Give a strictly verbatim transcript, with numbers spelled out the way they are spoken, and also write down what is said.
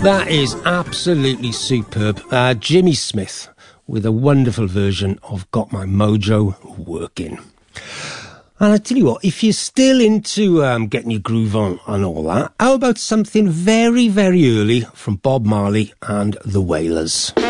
That is absolutely superb. Uh, Jimmy Smith with a wonderful version of Got My Mojo Working. And I tell you what, if you're still into um, getting your groove on and all that, how about something very, very early from Bob Marley and the Wailers?